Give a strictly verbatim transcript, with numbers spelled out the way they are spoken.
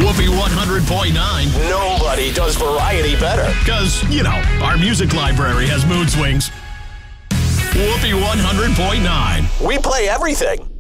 Whoopee one hundred point nine. Nobody does variety better. Because, you know, our music library has mood swings. Whoopee one hundred point nine. We play everything.